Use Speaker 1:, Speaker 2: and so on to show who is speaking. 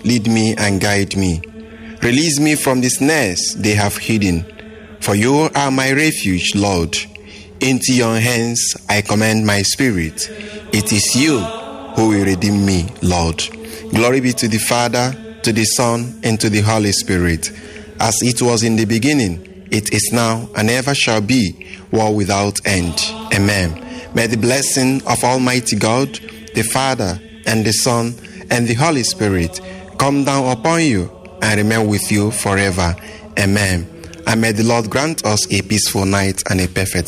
Speaker 1: lead me and guide me. Release me from the snares they have hidden. For you are my refuge, Lord. Into your hands I commend my spirit. It is you who will redeem me, Lord. Glory be to the Father, to the Son, and to the Holy Spirit, as it was in the beginning, it is now, and ever shall be, world without end. Amen. May the blessing of Almighty God, the Father, and the Son, and the Holy Spirit come down upon you and remain with you forever. Amen. And may the Lord grant us a peaceful night and a perfect